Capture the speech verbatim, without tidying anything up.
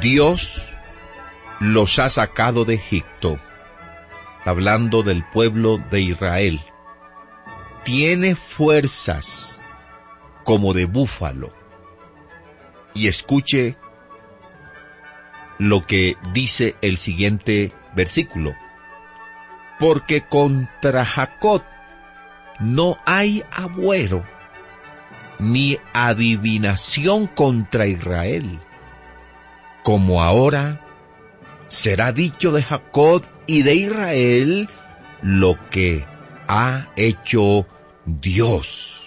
Dios los ha sacado de Egipto, hablando del pueblo de Israel. Tiene fuerzas como de búfalo. Y escuche lo que dice el siguiente versículo. Porque contra Jacob no hay agüero, ni adivinación contra Israel, como ahora será dicho de Jacob y de Israel lo que ha hecho Dios.